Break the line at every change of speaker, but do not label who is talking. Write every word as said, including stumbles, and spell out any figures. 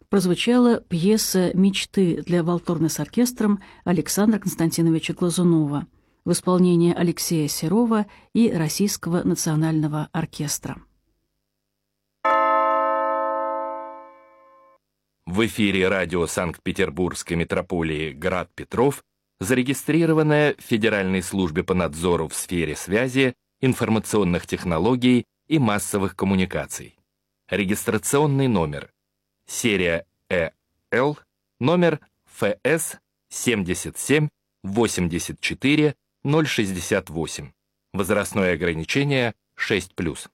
прозвучала пьеса «Мечты» для валторны с оркестром Александра Константиновича Глазунова в исполнении Алексея Серова и Российского национального оркестра.
В эфире радио Санкт-Петербургской метрополии «Град Петров», зарегистрированная в Федеральной службе по надзору в сфере связи, информационных технологий и массовых коммуникаций. Регистрационный номер. Серия Э Л, номер Ф С семьдесят семь восемьдесят четыре ноль шестьдесят восемь. Возрастное ограничение шесть плюс.